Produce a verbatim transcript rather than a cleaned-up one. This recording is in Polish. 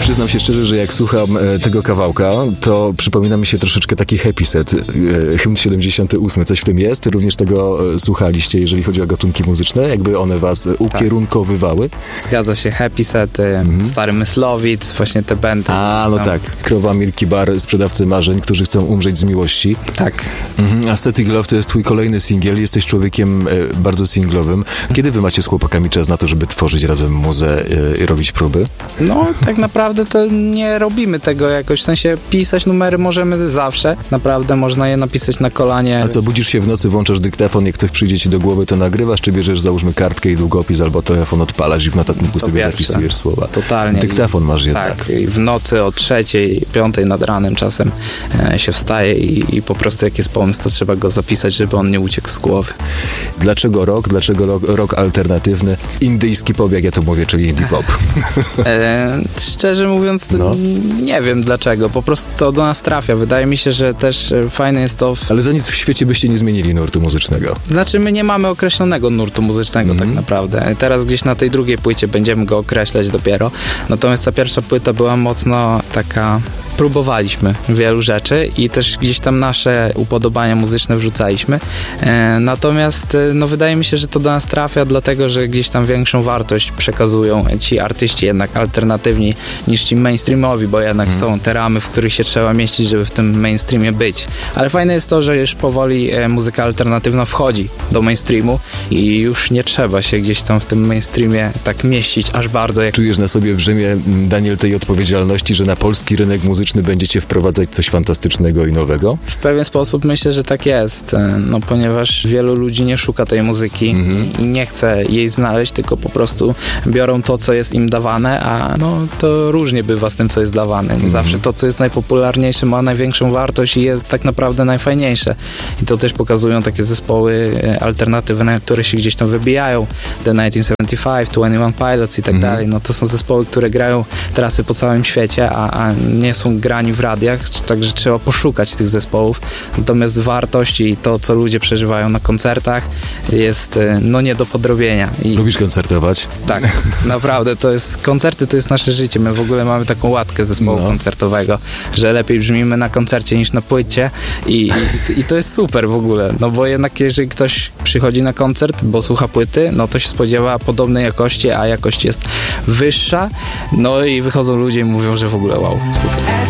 Przyznam się szczerze, że jak słucham e, tego kawałka, to przypomina mi się troszeczkę taki happy set, e, hymn siedemdziesiąty ósmy. Coś w tym jest? Również tego e, słuchaliście, jeżeli chodzi o gatunki muzyczne? Jakby one was ukierunkowywały? Zgadza się, happy set, mhm. Stary Myslowic, właśnie te bandy. A, no tak. Krowa, Milky Bar, Sprzedawcy Marzeń, którzy chcą umrzeć z miłości. Tak. Mhm. Aesthetic Love to jest twój kolejny singiel. Jesteś człowiekiem e, bardzo singlowym. Kiedy wy macie z chłopakami czas na to, żeby tworzyć razem muzę e, i robić próby? No, tak naprawdę to nie robimy tego jakoś, w sensie pisać numery możemy zawsze. Naprawdę można je napisać na kolanie. A co, budzisz się w nocy, włączasz dyktafon, jak coś przyjdzie ci do głowy, to nagrywasz, czy bierzesz, załóżmy, kartkę i długopis, albo telefon odpalasz i w notatniku sobie pierwsze. zapisujesz słowa? Totalnie. Dyktafon masz jednak. Tak, i w nocy o trzeciej, piątej nad ranem czasem e, się wstaje i, i po prostu jak jest pomysł, to trzeba go zapisać, żeby on nie uciekł z głowy. Dlaczego rock? Dlaczego rock, rock alternatywny? Indyjski pop, jak ja to mówię, czyli indie pop. E, szczerze mówiąc, no. nie wiem dlaczego. Po prostu to do nas trafia. Wydaje mi się, że też fajne jest to... W... Ale za nic w świecie byście nie zmienili nurtu muzycznego. Znaczy, my nie mamy określonego nurtu muzycznego mm. tak naprawdę. Teraz gdzieś na tej drugiej płycie będziemy go określać dopiero. Natomiast ta pierwsza płyta była mocno taka... Próbowaliśmy wielu rzeczy i też gdzieś tam nasze upodobania muzyczne wrzucaliśmy. E, natomiast no wydaje mi się, że to do nas trafia, dlatego że gdzieś tam większą wartość przekazują ci artyści jednak alternatywni niż ci mainstreamowi, bo jednak hmm. są te ramy, w których się trzeba mieścić, żeby w tym mainstreamie być. Ale fajne jest to, że już powoli e, muzyka alternatywna wchodzi do mainstreamu i już nie trzeba się gdzieś tam w tym mainstreamie tak mieścić aż bardzo. Jak... Czujesz na sobie brzemię, Daniel, tej odpowiedzialności, że na polski rynek muzyczny będziecie wprowadzać coś fantastycznego i nowego? W pewien sposób myślę, że tak jest, no ponieważ wielu ludzi nie szuka tej muzyki mm-hmm. i nie chce jej znaleźć, tylko po prostu biorą to, co jest im dawane, a no to różnie bywa z tym, co jest dawane. Nie mm-hmm. zawsze to, co jest najpopularniejsze, ma największą wartość i jest tak naprawdę najfajniejsze. I to też pokazują takie zespoły alternatywne, które się gdzieś tam wybijają. The tysiąc dziewięćset siedemdziesiąty pięć, Twenty One Pilots i tak mm-hmm. dalej. No to są zespoły, które grają trasy po całym świecie, a, a nie są grani w radiach, także trzeba poszukać tych zespołów. Natomiast wartość i to, co ludzie przeżywają na koncertach, jest no nie do podrobienia. I lubisz koncertować? Tak, naprawdę. To jest, koncerty to jest nasze życie. My w ogóle mamy taką łatkę zespołu no. koncertowego, że lepiej brzmimy na koncercie niż na płycie i, i, i to jest super w ogóle, no bo jednak jeżeli ktoś przychodzi na koncert, bo słucha płyty, no to się spodziewa podobnej jakości, a jakość jest wyższa, no i wychodzą ludzie i mówią, że w ogóle wow, super.